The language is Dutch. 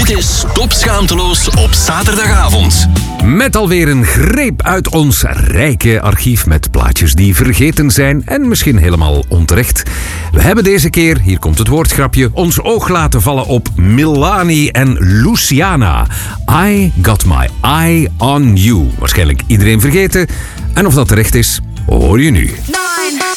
Dit is Top Schaamteloos op zaterdagavond. Met alweer een greep uit ons rijke archief met plaatjes die vergeten zijn en misschien helemaal onterecht. We hebben deze keer, hier komt het woordgrapje, ons oog laten vallen op Milani en Luciana. I got my eye on you. Waarschijnlijk iedereen vergeten. En of dat terecht is, hoor je nu. 9